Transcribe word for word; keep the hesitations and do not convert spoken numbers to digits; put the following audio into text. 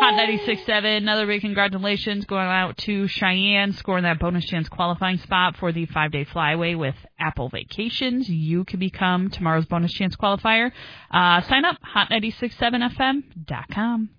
Hot ninety-six point seven, another big congratulations going out to Cheyenne, scoring that bonus chance qualifying spot for the five-day flyaway with Apple Vacations. You can become tomorrow's bonus chance qualifier. Uh, sign up, hot nine six seven f m dot com.